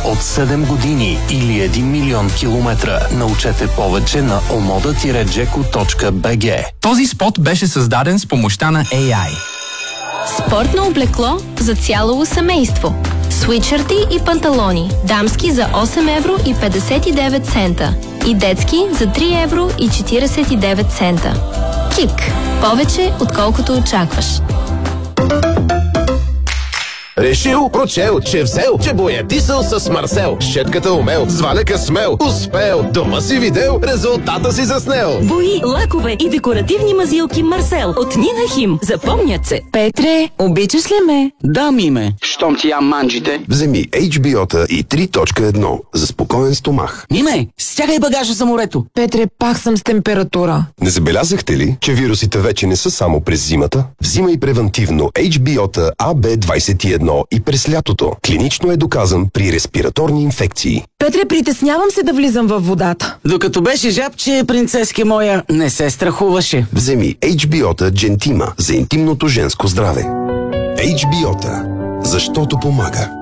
от 7 години или 1 милион километра. Научете повече на omoda-jeko.bg. Този спот беше създаден с помощта на AI. Спортно облекло за цяло семейство. Свитшърти и панталони. Дамски за 8 евро и 59 цента. И детски за 3 евро и 49 цента. Кик. Повече отколкото очакваш. Решил, прочел, че взел, че боядисал с Марсел. Щетката умел, с валека смел, успел. Дома си видел, резултата си заснел. Бои, лакове и декоративни мазилки Марсел от Нина Хим. Запомнят се. Петре, обичаш ли ме? Да, миме. Щом ти ям манджите. Вземи HBO-та и 3.1 за спокоен стомах. Миме, стягай багажа за морето. Петре, пак съм с температура. Не забелязахте ли, че вирусите вече не са само през зимата? Взимай превентивно HBO-та AB21 и през лятото. Клинично е доказан при респираторни инфекции. Петре, притеснявам се да влизам във водата. Докато беше жабче, принцески моя не се страхуваше. Вземи HBO-та Gentima за интимното женско здраве. HBO-та, защото помага.